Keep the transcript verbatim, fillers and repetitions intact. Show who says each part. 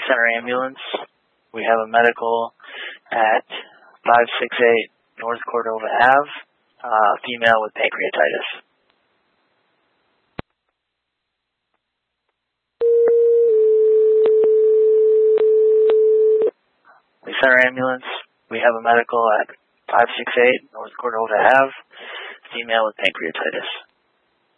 Speaker 1: Center Ambulance. We have a medical at five six eight North Cordova Avenue, uh, female with pancreatitis. The Center Ambulance. We have a medical at five six eight North Cordova Avenue, female with pancreatitis.